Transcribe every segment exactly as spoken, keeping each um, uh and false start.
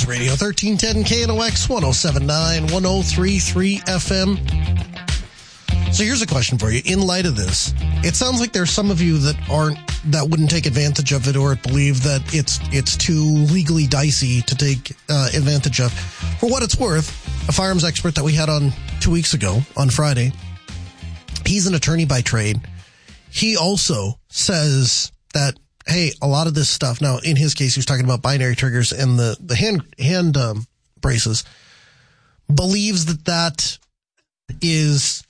News Radio, thirteen ten K N O X, ten seventy-nine, ten thirty-three F M. So here's a question for you. In light of this, it sounds like there's some of you that aren't, that wouldn't take advantage of it or believe that it's it's too legally dicey to take uh, advantage of. For what it's worth, a firearms expert that we had on two weeks ago on Friday, he's an attorney by trade. He also says that, hey, a lot of this stuff, now in his case, he was talking about binary triggers and the, the hand, hand um, braces, believes that that is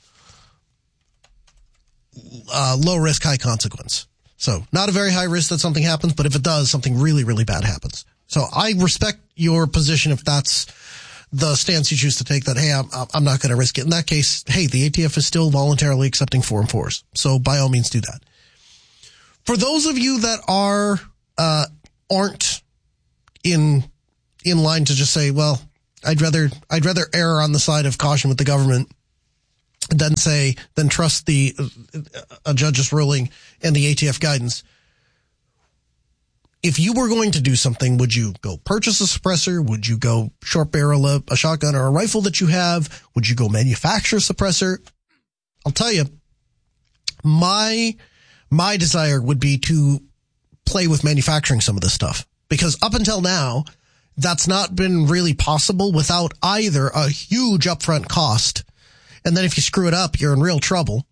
uh, low risk, high consequence. So not a very high risk that something happens, but if it does, something really, really bad happens. So I respect your position if that's the stance you choose to take, that, hey, I'm, I'm not going to risk it. In that case, hey, the A T F is still voluntarily accepting four and fours. So by all means do that. For those of you that are, uh, aren't in, in line to just say, well, I'd rather, I'd rather err on the side of caution with the government than say, than trust the, a judge's ruling and the A T F guidance. If you were going to do something, would you go purchase a suppressor? Would you go short barrel a, a shotgun or a rifle that you have? Would you go manufacture a suppressor? I'll tell you, my, my desire would be to play with manufacturing some of this stuff, because up until now, that's not been really possible without either a huge upfront cost, and then if you screw it up, you're in real trouble,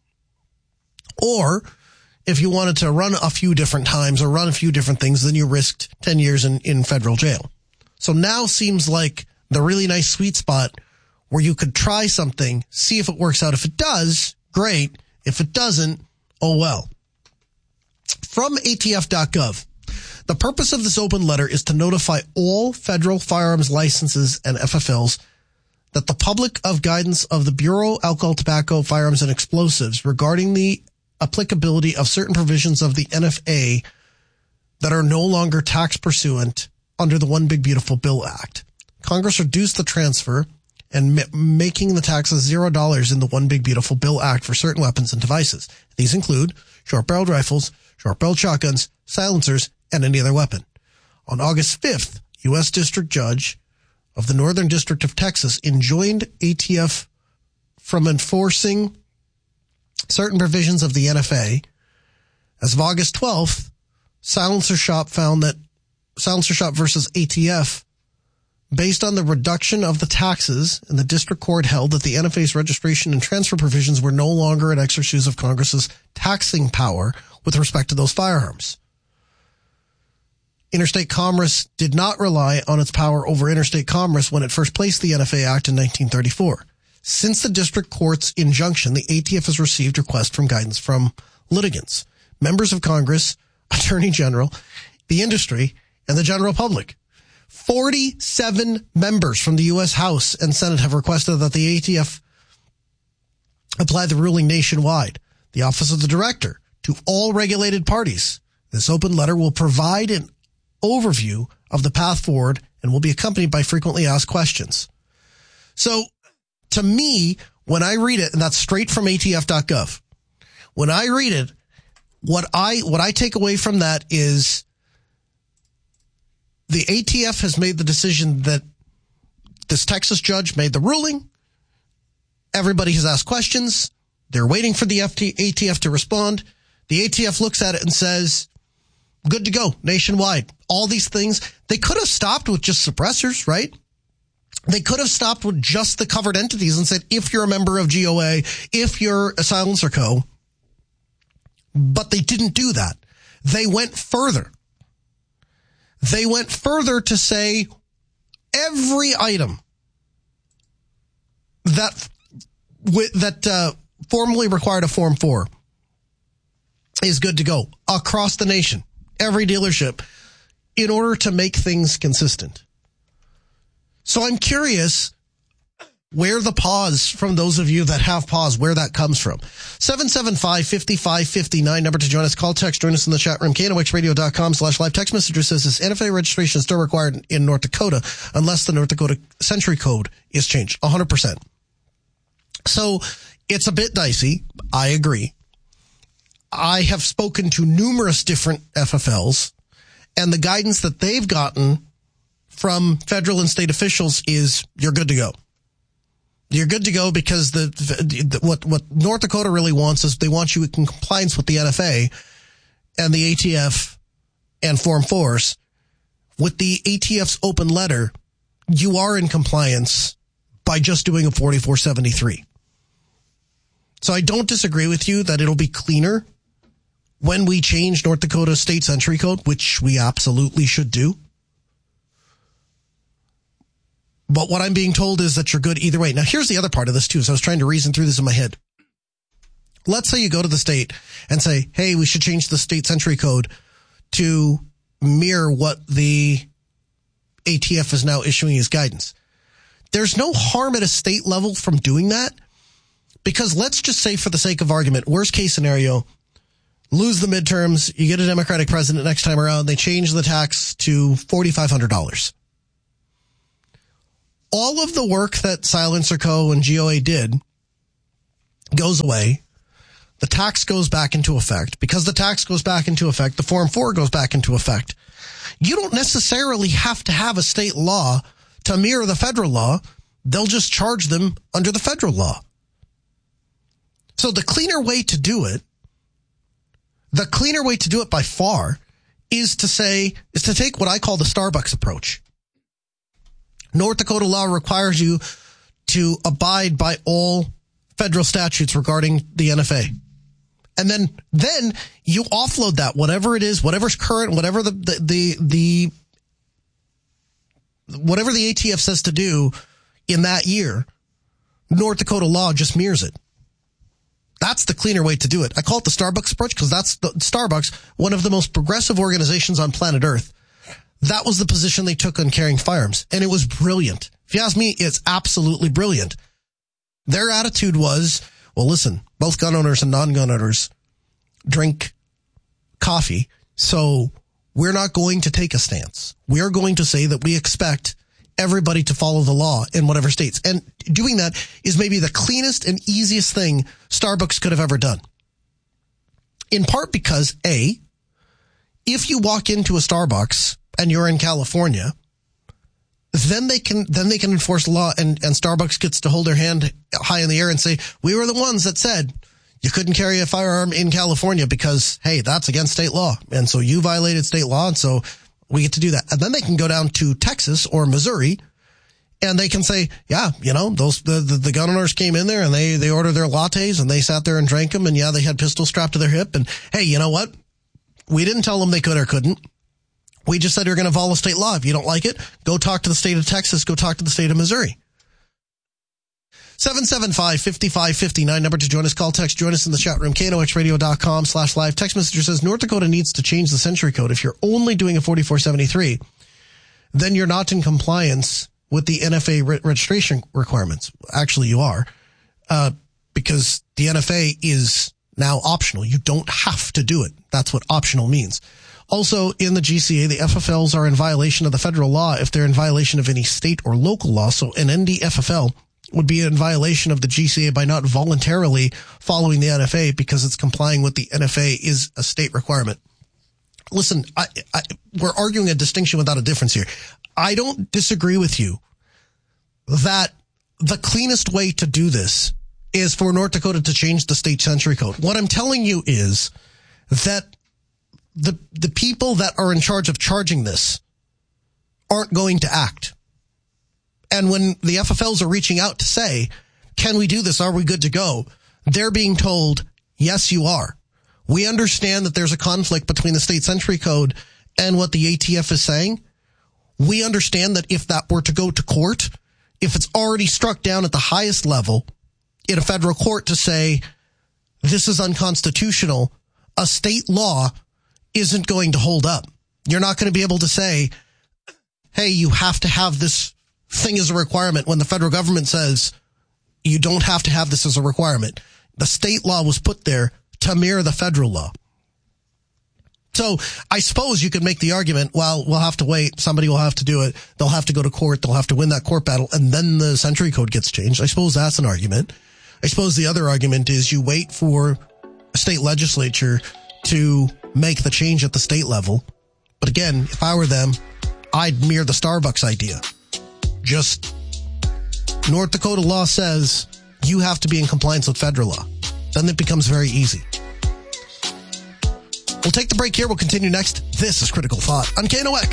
or if you wanted to run a few different times or run a few different things, then you risked ten years in, in federal jail. So now seems like the really nice sweet spot where you could try something, see if it works out. If it does, great. If it doesn't, oh well. From A T F dot gov, the purpose of this open letter is to notify all federal firearms licenses and F F Ls that the public of guidance of the Bureau, Alcohol, Tobacco, Firearms, and Explosives regarding the applicability of certain provisions of the N F A that are no longer tax pursuant under the One Big Beautiful Bill Act. Congress reduced the transfer and ma- making the taxes zero dollars in the One Big Beautiful Bill Act for certain weapons and devices. These include short-barreled rifles, short-barreled shotguns, silencers, and any other weapon. On August fifth, U S District Judge of the Northern District of Texas enjoined A T F from enforcing certain provisions of the N F A. As of August twelfth, Silencer Shop found that Silencer Shop versus A T F, based on the reduction of the taxes, and the district court held that the N F A's registration and transfer provisions were no longer an exercise of Congress's taxing power with respect to those firearms. Interstate Commerce did not rely on its power over interstate commerce when it first placed the N F A Act in nineteen thirty-four. Since the district court's injunction, the A T F has received requests from guidance from litigants, members of Congress, Attorney General, the industry, and the general public. forty-seven members from the U S House and Senate have requested that the A T F apply the ruling nationwide. The Office of the Director to all regulated parties. This open letter will provide an overview of the path forward and will be accompanied by frequently asked questions. So, to me, when I read it, and that's straight from A T F dot gov, when I read it, what I, what I take away from that is the A T F has made the decision that this Texas judge made the ruling. Everybody has asked questions. They're waiting for the A T F to respond. The A T F looks at it and says, good to go nationwide. All these things, they could have stopped with just suppressors, right? They could have stopped with just the covered entities and said, if you're a member of G O A, if you're a Silencer Co. But they didn't do that. They went further. They went further to say every item that that uh, formally required a Form four is good to go across the nation, every dealership, in order to make things consistent. So I'm curious where the pause from those of you that have pause, where that comes from. seven seven five, five five five nine, number to join us. Call, text, join us in the chat room. K N O X radio dot com slash live. Text message says this: N F A registration is still required in North Dakota unless the North Dakota Century Code is changed. one hundred percent. So it's a bit dicey. I agree. I have spoken to numerous different F F Ls, and the guidance that they've gotten from federal and state officials is you're good to go. You're good to go because the, the what what North Dakota really wants is they want you in compliance with the N F A and the A T F and Form fours. With the A T F's open letter, you are in compliance by just doing a forty-four seventy-three. So I don't disagree with you that it'll be cleaner when we change North Dakota state century code, which we absolutely should do. But what I'm being told is that you're good either way. Now, here's the other part of this, too. So I was trying to reason through this in my head. Let's say you go to the state and say, hey, we should change the state century code to mirror what the A T F is now issuing as guidance. There's no harm at a state level from doing that because let's just say for the sake of argument, worst case scenario, lose the midterms, you get a Democratic president next time around, they change the tax to four thousand five hundred dollars. All of the work that Silencer Co. and G O A did goes away. The tax goes back into effect. Because the tax goes back into effect, the Form four goes back into effect. You don't necessarily have to have a state law to mirror the federal law. They'll just charge them under the federal law. So the cleaner way to do it, the cleaner way to do it by far is to say, is to take what I call the Starbucks approach. North Dakota law requires you to abide by all federal statutes regarding the N F A. And then, then you offload that, whatever it is, whatever's current, whatever the, the, the, the, whatever the A T F says to do in that year, North Dakota law just mirrors it. That's the cleaner way to do it. I call it the Starbucks approach because that's the Starbucks, one of the most progressive organizations on planet Earth. That was the position they took on carrying firearms, and it was brilliant. If you ask me, it's absolutely brilliant. Their attitude was, well, listen, both gun owners and non-gun owners drink coffee, so we're not going to take a stance. We are going to say that we expect everybody to follow the law in whatever states. And doing that is maybe the cleanest and easiest thing Starbucks could have ever done. In part because, A, if you walk into a Starbucks and you're in California, then they can then they can enforce the law, and, and Starbucks gets to hold their hand high in the air and say, we were the ones that said you couldn't carry a firearm in California because, hey, that's against state law. And so you violated state law, and so we get to do that. And then they can go down to Texas or Missouri, and they can say, yeah, you know, those the, the, the gun owners came in there, and they, they ordered their lattes, and they sat there and drank them, and yeah, they had pistols strapped to their hip, and hey, you know what? We didn't tell them they could or couldn't. We just said you're going to follow state law. If you don't like it, go talk to the state of Texas. Go talk to the state of Missouri. seven seven five, five five five nine, number to join us. Call, text, join us in the chat room. K N O X radio dot com slash live. Text messenger says, North Dakota needs to change the century code. If you're only doing a forty-four seventy-three, then you're not in compliance with the N F A re- registration requirements. Actually, you are, uh, because the N F A is now optional. You don't have to do it. That's what optional means. Also, in the G C A, the F F Ls are in violation of the federal law if they're in violation of any state or local law. So an N D F F L would be in violation of the G C A by not voluntarily following the N F A because it's complying with the N F A is a state requirement. Listen, I, I, we're arguing a distinction without a difference here. I don't disagree with you that the cleanest way to do this is for North Dakota to change the state century code. What I'm telling you is that the the people that are in charge of charging this aren't going to act. And when the F F Ls are reaching out to say, can we do this? Are we good to go? They're being told, yes, you are. We understand that there's a conflict between the state century code and what the A T F is saying. We understand that if that were to go to court, if it's already struck down at the highest level in a federal court to say this is unconstitutional, a state law isn't going to hold up. You're not going to be able to say, hey, you have to have this thing as a requirement when the federal government says you don't have to have this as a requirement. The state law was put there to mirror the federal law. So I suppose you could make the argument, well, we'll have to wait. Somebody will have to do it. They'll have to go to court. They'll have to win that court battle. And then the century code gets changed. I suppose that's an argument. I suppose the other argument is you wait for a state legislature to make the change at the state level. But again, if I were them, I'd mirror the Starbucks idea. Just North Dakota law says you have to be in compliance with federal law. Then it becomes very easy. We'll take the break here. We'll continue next. This is Critical Thought on K N O X.